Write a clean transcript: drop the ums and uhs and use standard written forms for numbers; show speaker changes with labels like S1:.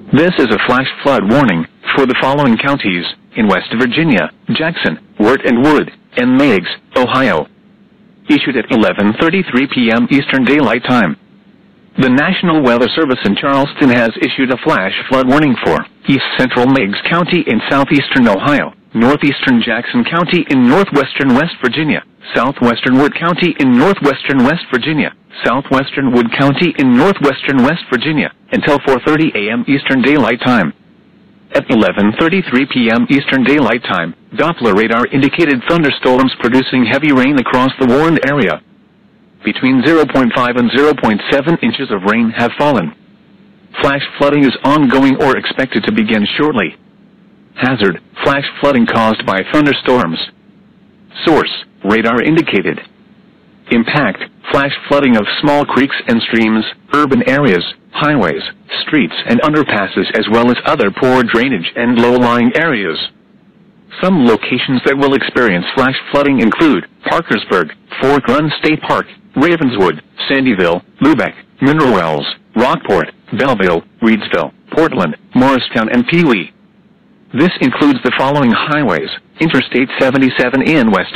S1: This is a flash flood warning for the following counties in West Virginia: Jackson, Wirt and Wood, and Meigs, Ohio. Issued at 11:33 p.m. Eastern Daylight Time. The National Weather Service in Charleston has issued a flash flood warning for East Central Meigs County in southeastern Ohio, northeastern Jackson County in northwestern West Virginia, southwestern Wirt County in northwestern West Virginia, southwestern Wood County in northwestern West Virginia, until 4:30 a.m. Eastern Daylight Time. At 11:33 p.m. Eastern Daylight Time, Doppler radar indicated thunderstorms producing heavy rain across the warned area. Between 0.5 and 0.7 inches of rain have fallen. Flash flooding is ongoing or expected to begin shortly. Hazard: flash flooding caused by thunderstorms. Source: radar indicated. Impact: flash flooding of small creeks and streams, urban areas, highways, streets and underpasses, as well as other poor drainage and low-lying areas. Some locations that will experience flash flooding include Parkersburg, Fork Run State Park, Ravenswood, Sandyville, Lubeck, Mineral Wells, Rockport, Belleville, Reedsville, Portland, Morristown and Pewee. This includes the following highways: Interstate 77 in West